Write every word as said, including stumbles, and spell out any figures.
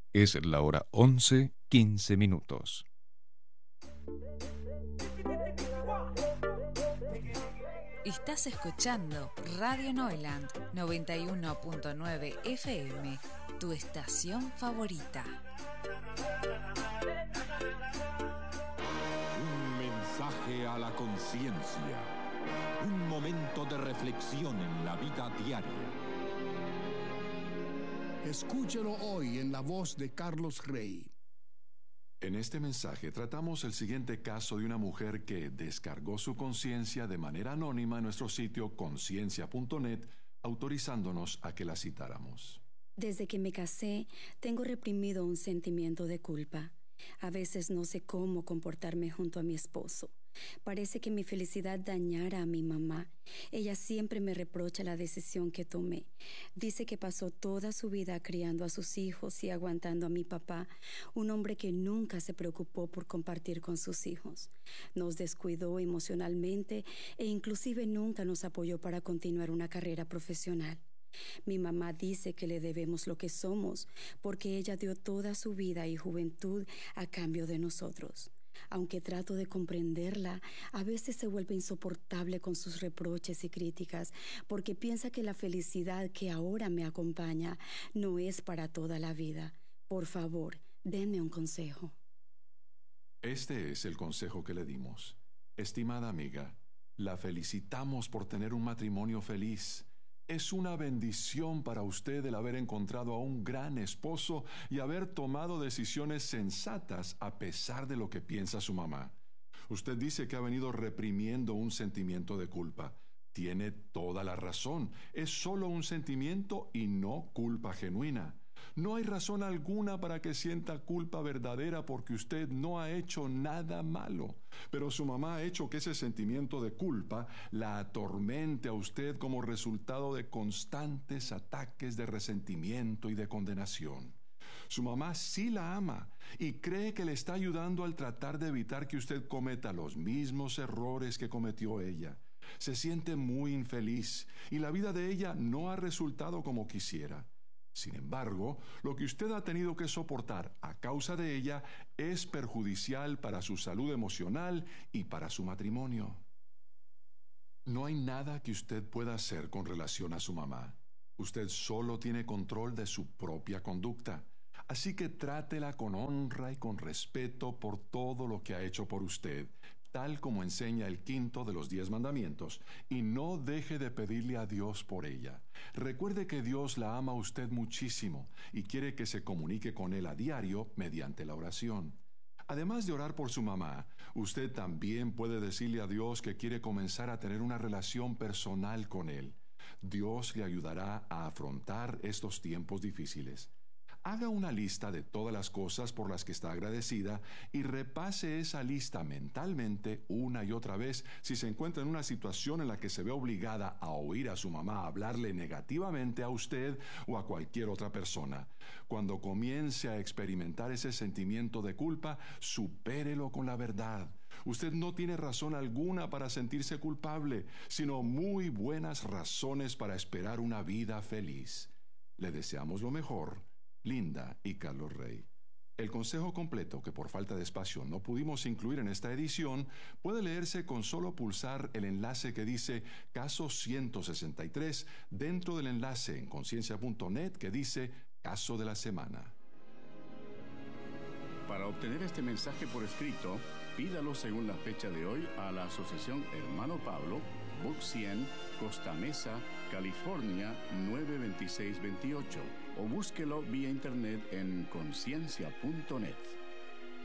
Es la hora once, quince minutos. Estás escuchando Radio Neuland noventa y uno punto nueve F M, tu estación favorita. Un mensaje a la conciencia. Un momento de reflexión en la vida diaria. Escúchelo hoy en la voz de Carlos Rey. En este mensaje tratamos el siguiente caso de una mujer que descargó su conciencia de manera anónima en nuestro sitio conciencia punto net, autorizándonos a que la citáramos. Desde que me casé, tengo reprimido un sentimiento de culpa. A veces no sé cómo comportarme junto a mi esposo. Parece que mi felicidad dañara a mi mamá. Ella siempre me reprocha la decisión que tomé. Dice que pasó toda su vida criando a sus hijos y aguantando a mi papá, un hombre que nunca se preocupó por compartir con sus hijos. Nos descuidó emocionalmente e inclusive nunca nos apoyó para continuar una carrera profesional. Mi mamá dice que le debemos lo que somos porque ella dio toda su vida y juventud a cambio de nosotros. Aunque trato de comprenderla, a veces se vuelve insoportable con sus reproches y críticas, porque piensa que la felicidad que ahora me acompaña no es para toda la vida. Por favor, denme un consejo. Este es el consejo que le dimos. Estimada amiga, la felicitamos por tener un matrimonio feliz. Es una bendición para usted el haber encontrado a un gran esposo y haber tomado decisiones sensatas a pesar de lo que piensa su mamá. Usted dice que ha venido reprimiendo un sentimiento de culpa. Tiene toda la razón. Es solo un sentimiento y no culpa genuina. No hay razón alguna para que sienta culpa verdadera porque usted no ha hecho nada malo. Pero su mamá ha hecho que ese sentimiento de culpa la atormente a usted como resultado de constantes ataques de resentimiento y de condenación. Su mamá sí la ama y cree que le está ayudando al tratar de evitar que usted cometa los mismos errores que cometió ella. Se siente muy infeliz y la vida de ella no ha resultado como quisiera. Sin embargo, lo que usted ha tenido que soportar a causa de ella es perjudicial para su salud emocional y para su matrimonio. No hay nada que usted pueda hacer con relación a su mamá. Usted solo tiene control de su propia conducta. Así que trátela con honra y con respeto por todo lo que ha hecho por usted, tal como enseña el quinto de los diez mandamientos, y no deje de pedirle a Dios por ella. Recuerde que Dios la ama a usted muchísimo y quiere que se comunique con Él a diario mediante la oración. Además de orar por su mamá, usted también puede decirle a Dios que quiere comenzar a tener una relación personal con Él. Dios le ayudará a afrontar estos tiempos difíciles. Haga una lista de todas las cosas por las que está agradecida y repase esa lista mentalmente una y otra vez si se encuentra en una situación en la que se ve obligada a oír a su mamá hablarle negativamente a usted o a cualquier otra persona. Cuando comience a experimentar ese sentimiento de culpa, supérelo con la verdad. Usted no tiene razón alguna para sentirse culpable, sino muy buenas razones para esperar una vida feliz. Le deseamos lo mejor. Linda y Carlos Rey. El consejo completo, que por falta de espacio no pudimos incluir en esta edición, puede leerse con solo pulsar el enlace que dice Caso ciento sesenta y tres dentro del enlace en conciencia punto net que dice Caso de la Semana. Para obtener este mensaje por escrito, pídalo según la fecha de hoy a la Asociación Hermano Pablo, Book cien, Costa Mesa, California nueve dos seis dos ocho, o búsquelo vía internet en conciencia punto net.